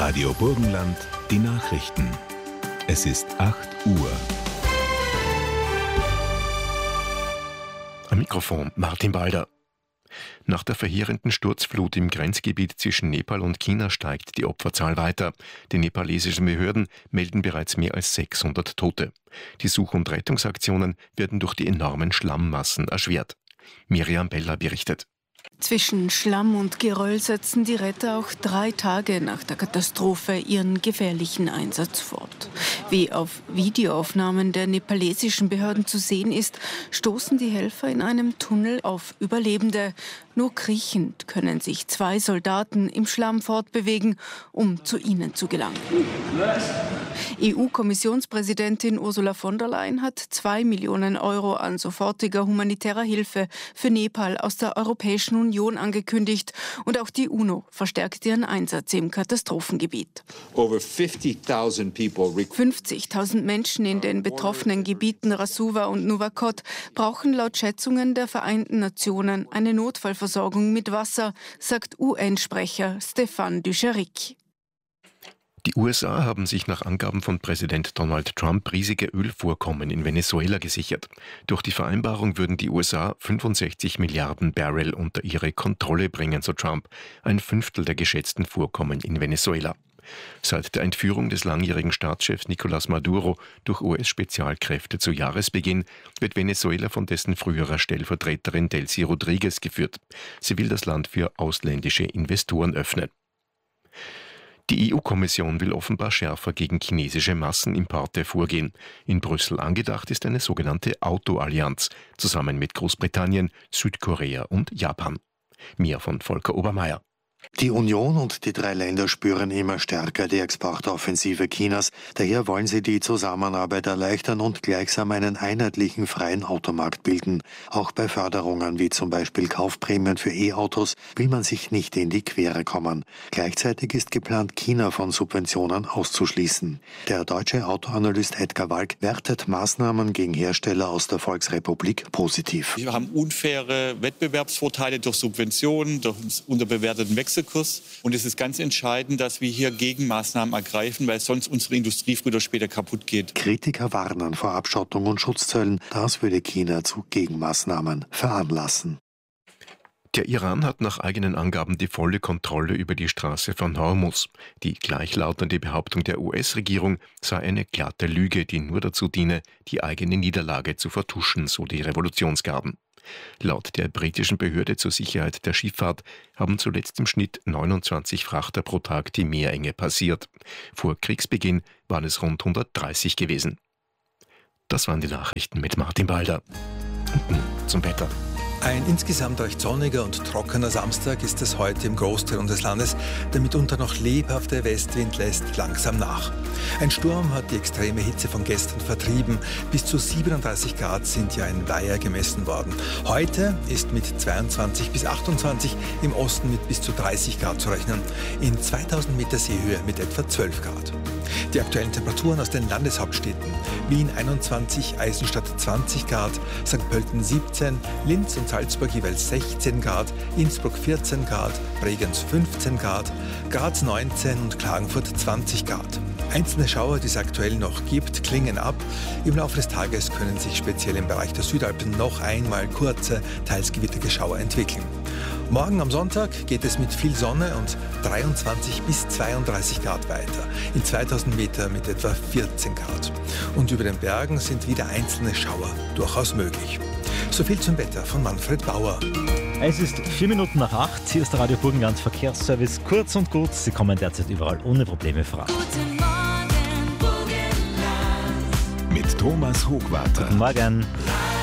Radio Burgenland, die Nachrichten. Es ist 8 Uhr. Am Mikrofon Martin Balder. Nach der verheerenden Sturzflut im Grenzgebiet zwischen Nepal und China steigt die Opferzahl weiter. Die nepalesischen Behörden melden bereits mehr als 600 Tote. Die Such- und Rettungsaktionen werden durch die enormen Schlammmassen erschwert. Miriam Beller berichtet. Zwischen Schlamm und Geröll setzen die Retter auch 3 Tage nach der Katastrophe ihren gefährlichen Einsatz fort. Wie auf Videoaufnahmen der nepalesischen Behörden zu sehen ist, stoßen die Helfer in einem Tunnel auf Überlebende. Nur kriechend können sich 2 Soldaten im Schlamm fortbewegen, um zu ihnen zu gelangen. EU-Kommissionspräsidentin Ursula von der Leyen hat 2 Millionen Euro an sofortiger humanitärer Hilfe für Nepal aus der Europäischen Union angekündigt. Und auch die UNO verstärkt ihren Einsatz im Katastrophengebiet. 50.000 Menschen in den betroffenen Gebieten Rasuwa und Nuwakot brauchen laut Schätzungen der Vereinten Nationen eine Notfallversorgung mit Wasser, sagt UN-Sprecher Stéphane Dujarric. Die USA haben sich nach Angaben von Präsident Donald Trump riesige Ölvorkommen in Venezuela gesichert. Durch die Vereinbarung würden die USA 65 Milliarden Barrel unter ihre Kontrolle bringen, so Trump, ein Fünftel der geschätzten Vorkommen in Venezuela. Seit der Entführung des langjährigen Staatschefs Nicolás Maduro durch US-Spezialkräfte zu Jahresbeginn wird Venezuela von dessen früherer Stellvertreterin Delcy Rodriguez geführt. Sie will das Land für ausländische Investoren öffnen. Die EU-Kommission will offenbar schärfer gegen chinesische Massenimporte vorgehen. In Brüssel angedacht ist eine sogenannte Autoallianz, zusammen mit Großbritannien, Südkorea und Japan. Mehr von Volker Obermeier. Die Union und die 3 Länder spüren immer stärker die Exportoffensive Chinas. Daher wollen sie die Zusammenarbeit erleichtern und gleichsam einen einheitlichen freien Automarkt bilden. Auch bei Förderungen wie zum Beispiel Kaufprämien für E-Autos will man sich nicht in die Quere kommen. Gleichzeitig ist geplant, China von Subventionen auszuschließen. Der deutsche Autoanalyst Edgar Walk wertet Maßnahmen gegen Hersteller aus der Volksrepublik positiv. Wir haben unfaire Wettbewerbsvorteile durch Subventionen, durch unterbewerteten Wechselkurs. Und es ist ganz entscheidend, dass wir hier Gegenmaßnahmen ergreifen, weil sonst unsere Industrie früher oder später kaputt geht. Kritiker warnen vor Abschottung und Schutzzöllen. Das würde China zu Gegenmaßnahmen veranlassen. Der Iran hat nach eigenen Angaben die volle Kontrolle über die Straße von Hormuz. Die gleichlautende Behauptung der US-Regierung sei eine glatte Lüge, die nur dazu diene, die eigene Niederlage zu vertuschen, so die Revolutionsgarden. Laut der britischen Behörde zur Sicherheit der Schifffahrt haben zuletzt im Schnitt 29 Frachter pro Tag die Meerenge passiert. Vor Kriegsbeginn waren es rund 130 gewesen. Das waren die Nachrichten mit Martin Balder. Und nun zum Wetter. Ein insgesamt recht sonniger und trockener Samstag ist es heute im Großteil unseres Landes. Der mitunter noch lebhafte Westwind lässt langsam nach. Ein Sturm hat die extreme Hitze von gestern vertrieben. Bis zu 37 Grad sind ja in Weiher gemessen worden. Heute ist mit 22 bis 28, im Osten mit bis zu 30 Grad zu rechnen. In 2000 Meter Seehöhe mit etwa 12 Grad. Die aktuellen Temperaturen aus den Landeshauptstädten: Wien 21, Eisenstadt 20 Grad, St. Pölten 17, Linz und Salzburg jeweils 16 Grad, Innsbruck 14 Grad, Bregenz 15 Grad, Graz 19 und Klagenfurt 20 Grad. Einzelne Schauer, die es aktuell noch gibt, klingen ab. Im Laufe des Tages können sich speziell im Bereich der Südalpen noch einmal kurze, teils gewitterige Schauer entwickeln. Morgen am Sonntag geht es mit viel Sonne und 23 bis 32 Grad weiter. In 2000 Meter mit etwa 14 Grad. Und über den Bergen sind wieder einzelne Schauer durchaus möglich. So viel zum Wetter von Manfred Bauer. Es ist 4 Minuten nach 8. Hier ist der Radio Burgenland Verkehrsservice. Kurz und gut, Sie kommen derzeit überall ohne Probleme voran. Guten Morgen, Burgenland. Mit Thomas Hochwarter. Guten Morgen.